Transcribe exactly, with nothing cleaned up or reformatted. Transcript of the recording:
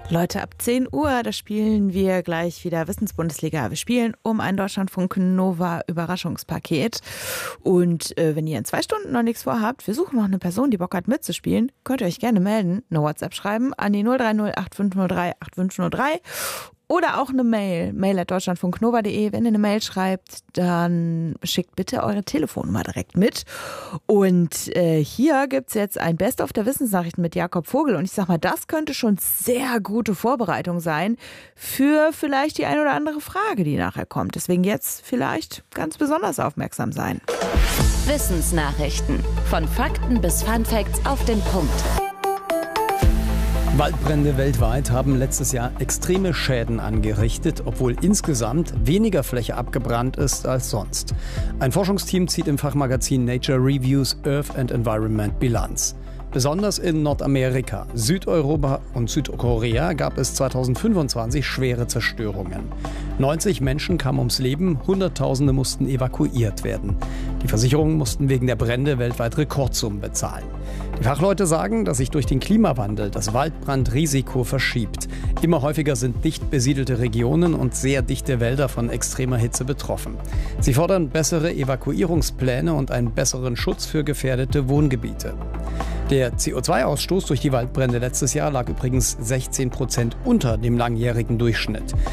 Leute, ab zehn Uhr, da spielen wir gleich wieder Wissensbundesliga. Wir spielen um ein Deutschlandfunk Nova Überraschungspaket. Und äh, wenn ihr in zwei Stunden noch nichts vorhabt, wir suchen noch eine Person, die Bock hat mitzuspielen, könnt ihr euch gerne melden, eine WhatsApp schreiben an die null drei null acht fünf null drei acht fünf null drei. Oder auch eine Mail, mail at deutschlandfunknova punkt de. Wenn ihr eine Mail schreibt, dann schickt bitte eure Telefonnummer direkt mit. Und äh, hier gibt's jetzt ein Best-of der Wissensnachrichten mit Jakob Vogel. Und ich sag mal, das könnte schon sehr gute Vorbereitung sein für vielleicht die ein oder andere Frage, die nachher kommt. Deswegen jetzt vielleicht ganz besonders aufmerksam sein. Wissensnachrichten. Von Fakten bis Funfacts auf den Punkt. Waldbrände weltweit haben letztes Jahr extreme Schäden angerichtet, obwohl insgesamt weniger Fläche abgebrannt ist als sonst. Ein Forschungsteam zieht im Fachmagazin Nature Reviews Earth and Environment Bilanz. Besonders in Nordamerika, Südeuropa und Südkorea gab es zweitausendfünfundzwanzig schwere Zerstörungen. neunzig Menschen kamen ums Leben, Hunderttausende mussten evakuiert werden. Die Versicherungen mussten wegen der Brände weltweit Rekordsummen bezahlen. Die Fachleute sagen, dass sich durch den Klimawandel das Waldbrandrisiko verschiebt. Immer häufiger sind dicht besiedelte Regionen und sehr dichte Wälder von extremer Hitze betroffen. Sie fordern bessere Evakuierungspläne und einen besseren Schutz für gefährdete Wohngebiete. Der C O zwei Ausstoß durch die Waldbrände letztes Jahr lag übrigens sechzehn Prozent unter dem langjährigen Durchschnitt.